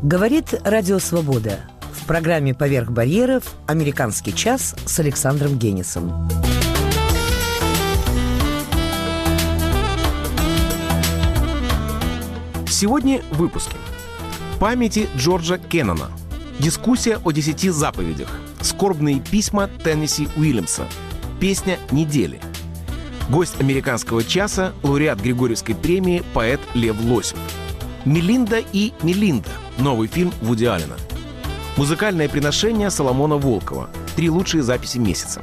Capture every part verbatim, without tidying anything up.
Говорит Радио Свобода. В программе «Поверх барьеров» «Американский час» с Александром Генисом. Сегодня в выпуске. Памяти Джорджа Кеннона. Дискуссия о десяти заповедях. Скорбные письма Теннесси Уильямса. Песня недели. Гость «Американского часа», лауреат Григорьевской премии, поэт Лев Лосев. «Мелинда и Мелинда» — новый фильм Вуди Аллена. Музыкальное приношение Соломона Волкова. Три лучшие записи месяца.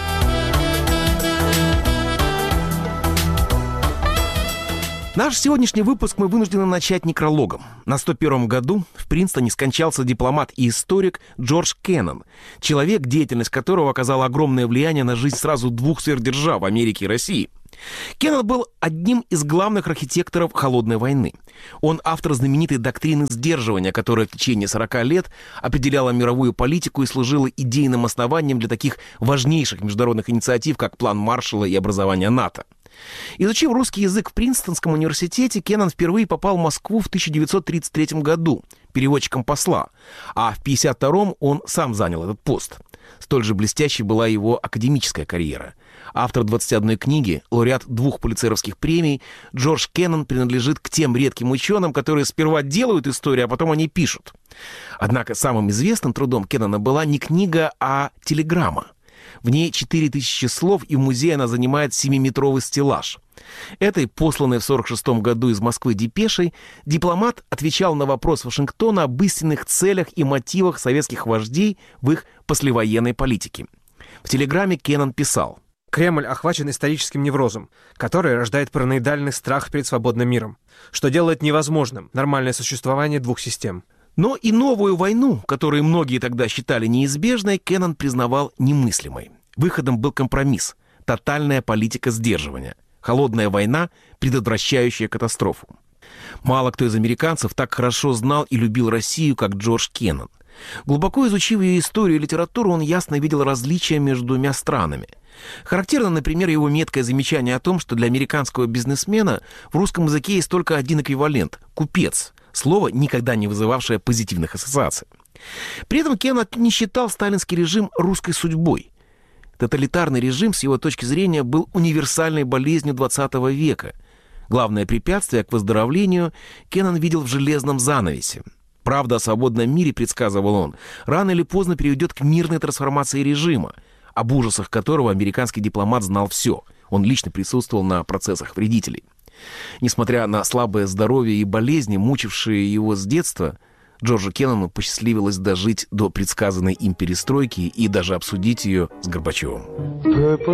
Наш сегодняшний выпуск мы вынуждены начать некрологом. На сто первом году в Принстоне скончался дипломат и историк Джордж Кеннон, человек, деятельность которого оказала огромное влияние на жизнь сразу двух сверхдержав — Америки и России. Кеннон был одним из главных архитекторов Холодной войны. Он автор знаменитой доктрины сдерживания, которая в течение сорока лет определяла мировую политику и служила идейным основанием для таких важнейших международных инициатив, как План Маршалла и образование НАТО. Изучив русский язык в Принстонском университете, Кеннон впервые попал в Москву в тысяча девятьсот тридцать третьем году переводчиком посла, а в пятьдесят втором он сам занял этот пост. Столь же блестящей была его академическая карьера. Автор двадцати одной книги, лауреат двух пулитцеровских премий, Джордж Кеннон принадлежит к тем редким ученым, которые сперва делают историю, а потом они пишут. Однако самым известным трудом Кеннона была не книга, а телеграмма. В ней четыре тысячи слов, и в музее она занимает семиметровый стеллаж. Этой, посланной в сорок шестом году из Москвы депешей, дипломат отвечал на вопрос Вашингтона об истинных целях и мотивах советских вождей в их послевоенной политике. В телеграмме Кеннон писал: «Кремль охвачен историческим неврозом, который рождает параноидальный страх перед свободным миром, что делает невозможным нормальное существование двух систем». Но и новую войну, которую многие тогда считали неизбежной, Кеннон признавал немыслимой. Выходом был компромисс — тотальная политика сдерживания. Холодная война, предотвращающая катастрофу. Мало кто из американцев так хорошо знал и любил Россию, как Джордж Кеннон. Глубоко изучив ее историю и литературу, он ясно видел различия между двумя странами. Характерно, например, его меткое замечание о том, что для американского бизнесмена в русском языке есть только один эквивалент — купец. Слово, никогда не вызывавшее позитивных ассоциаций. При этом Кеннон не считал сталинский режим русской судьбой. Тоталитарный режим, с его точки зрения, был универсальной болезнью двадцатого века. Главное препятствие к выздоровлению Кеннон видел в железном занавесе. Правда о свободном мире, предсказывал он, рано или поздно приведет к мирной трансформации режима, об ужасах которого американский дипломат знал все. Он лично присутствовал на процессах вредителей. Несмотря на слабое здоровье и болезни, мучившие его с детства, Джорджу Кеннону посчастливилось дожить до предсказанной им перестройки и даже обсудить ее с Горбачевым.